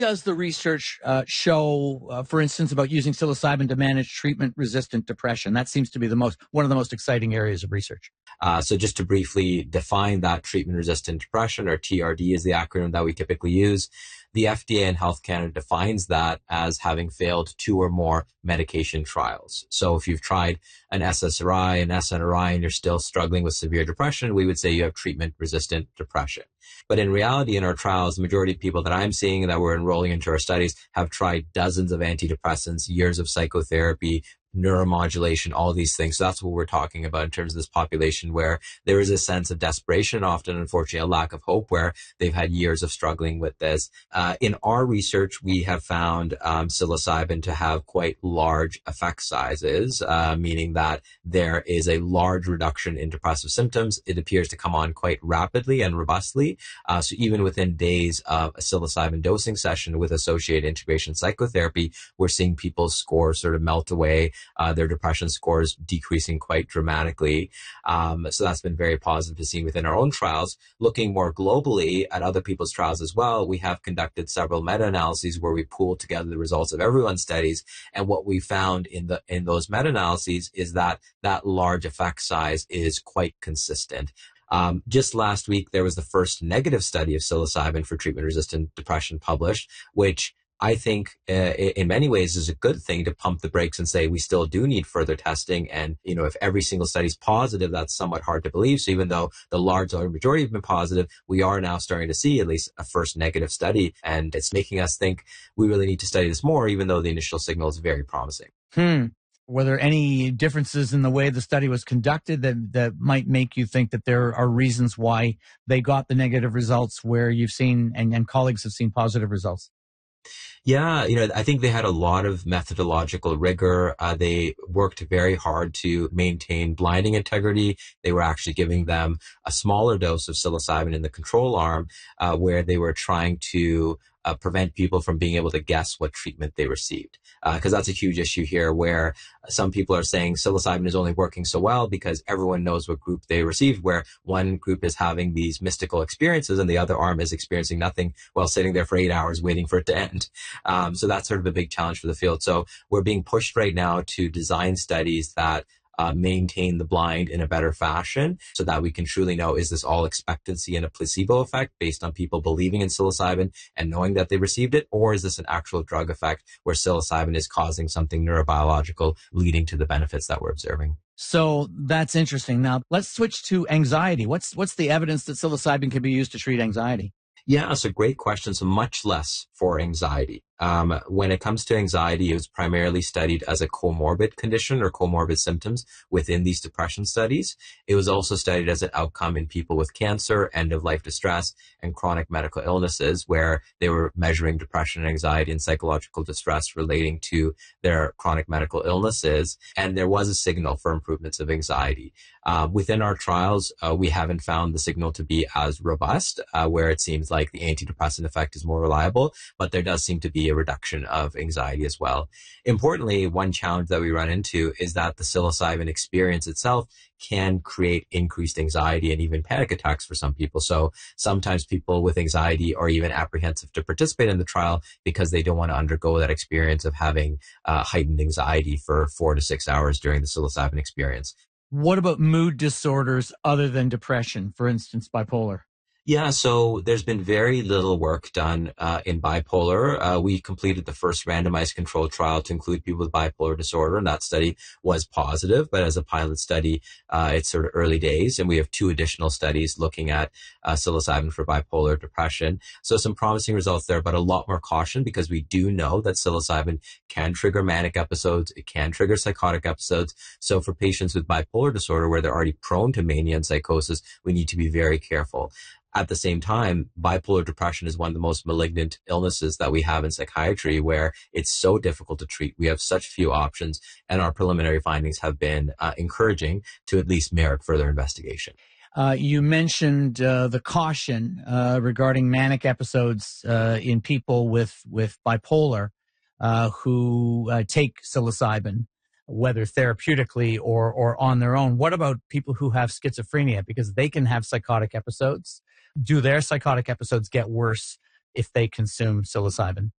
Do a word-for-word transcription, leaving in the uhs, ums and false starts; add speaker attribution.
Speaker 1: Does the research uh, show, uh, for instance, about using psilocybin to manage treatment-resistant depression? That seems to be the most one of the most exciting areas of research.
Speaker 2: Uh, so just to briefly define that, treatment-resistant depression, or T R D is the acronym that we typically use. The F D A and Health Canada defines that as having failed two or more medication trials. So if you've tried an S S R I, an S N R I, and you're still struggling with severe depression, we would say you have treatment-resistant depression. But in reality, in our trials, the majority of people that I'm seeing that we're enrolling into our studies have tried dozens of antidepressants, years of psychotherapy, neuromodulation, all these things. So that's what we're talking about in terms of this population, where there is a sense of desperation, often, unfortunately, a lack of hope, where they've had years of struggling with this. Uh, in our research, we have found um, psilocybin to have quite large effect sizes, uh, meaning that there is a large reduction in depressive symptoms. It appears to come on quite rapidly and robustly. Uh, so even within days of a psilocybin dosing session with associated integration psychotherapy, we're seeing people's scores sort of melt away. Uh, their depression scores decreasing quite dramatically. Um, so that's been very positive to see within our own trials. Looking more globally at other people's trials as well, we have conducted several meta-analyses where we pooled together the results of everyone's studies. And what we found in the in those meta-analyses is that that large effect size is quite consistent. Um, just last week, there was the first negative study of psilocybin for treatment-resistant depression published, which I think uh, in many ways is a good thing to pump the brakes and say we still do need further testing. And, you know, if every single study is positive, that's somewhat hard to believe. So even though the large majority have been positive, we are now starting to see at least a first negative study. And it's making us think we really need to study this more, even though the initial signal is very promising.
Speaker 1: Hmm. Were there any differences in the way the study was conducted that, that might make you think that there are reasons why they got the negative results where you've seen and, and colleagues have seen positive results?
Speaker 2: Yeah, you know, I think they had a lot of methodological rigor. Uh, they worked very hard to maintain blinding integrity. They were actually giving them a smaller dose of psilocybin in the control arm, uh, where they were trying to Uh, prevent people from being able to guess what treatment they received. Because uh, that's a huge issue here, where some people are saying psilocybin is only working so well because everyone knows what group they received, where one group is having these mystical experiences and the other arm is experiencing nothing while sitting there for eight hours waiting for it to end. Um, so that's sort of a big challenge for the field. So we're being pushed right now to design studies that Uh, maintain the blind in a better fashion so that we can truly know, is this all expectancy and a placebo effect based on people believing in psilocybin and knowing that they received it? Or is this an actual drug effect where psilocybin is causing something neurobiological leading to the benefits that we're observing?
Speaker 1: So that's interesting. Now let's switch to anxiety. What's, what's the evidence that psilocybin can be used to treat anxiety?
Speaker 2: Yeah, that's a great question. So much less for anxiety. Um, when it comes to anxiety, it was primarily studied as a comorbid condition or comorbid symptoms within these depression studies. It was also studied as an outcome in people with cancer, end-of-life distress, and chronic medical illnesses, where they were measuring depression and anxiety and psychological distress relating to their chronic medical illnesses. And there was a signal for improvements of anxiety. Uh, within our trials, uh, we haven't found the signal to be as robust, uh, where it seems like the antidepressant effect is more reliable, but there does seem to be a reduction of anxiety as well. Importantly, one challenge that we run into is that the psilocybin experience itself can create increased anxiety and even panic attacks for some people. So sometimes people with anxiety are even apprehensive to participate in the trial because they don't want to undergo that experience of having uh, heightened anxiety for four to six hours during the psilocybin experience.
Speaker 1: What about mood disorders other than depression, for instance, bipolar?
Speaker 2: Yeah, so there's been very little work done uh, in bipolar. Uh, we completed the first randomized controlled trial to include people with bipolar disorder, and that study was positive. But as a pilot study, uh, it's sort of early days, and we have two additional studies looking at uh, psilocybin for bipolar depression. So some promising results there, but a lot more caution because we do know that psilocybin can trigger manic episodes. It can trigger psychotic episodes. So for patients with bipolar disorder, where they're already prone to mania and psychosis, we need to be very careful. At the same time, bipolar depression is one of the most malignant illnesses that we have in psychiatry, where it's so difficult to treat. We have such few options, and our preliminary findings have been uh, encouraging to at least merit further investigation.
Speaker 1: Uh, you mentioned uh, the caution uh, regarding manic episodes uh, in people with, with bipolar uh, who uh, take psilocybin, whether therapeutically or, or on their own. What about people who have schizophrenia? Because they can have psychotic episodes. Do their psychotic episodes get worse if they consume psilocybin?